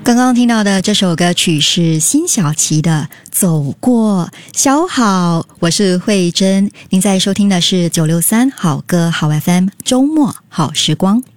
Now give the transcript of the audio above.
刚刚听到的这首歌曲是辛晓琪的《走过》。小好，我是慧珍，您在收听的是963好歌好 FM 周末好时光。